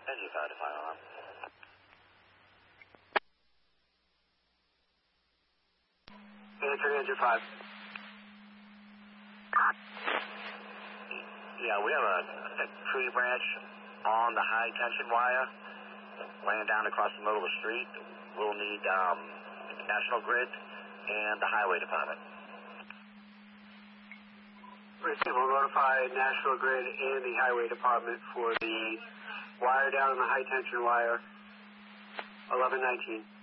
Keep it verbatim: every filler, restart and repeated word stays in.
Engine fire to fire alarm. Answering engine five. Yeah, we have a, a tree branch on the high tension wire laying down across the middle of the street. We'll need um, National Grid and the Highway Department. Receive will notify National Grid and the Highway Department for the wire down on the high tension wire, eleven nineteen.